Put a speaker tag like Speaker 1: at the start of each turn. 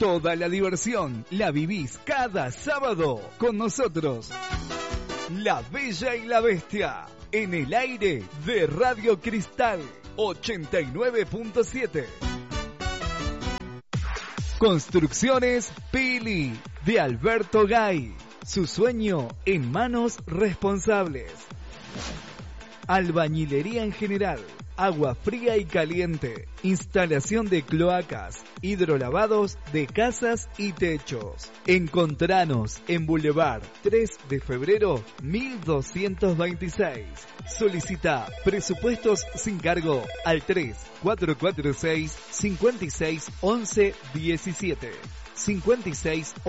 Speaker 1: Toda la diversión la vivís cada sábado con nosotros. La Bella y la Bestia, en el aire de Radio Cristal 89.7. Construcciones Pili, de Alberto Gay. Su sueño en manos responsables. Albañilería en general, agua fría y caliente, instalación de cloacas, hidrolavados de casas y techos. Encontranos en Boulevard 3 de febrero 1226. Solicita presupuestos sin cargo al 3446 56 11 17. 56